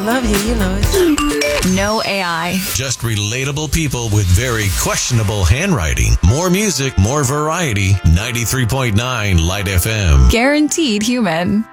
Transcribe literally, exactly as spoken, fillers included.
Love you, you know it. No A I. Just relatable people with very questionable handwriting. More music, more variety. ninety-three point nine Light F M. Guaranteed human.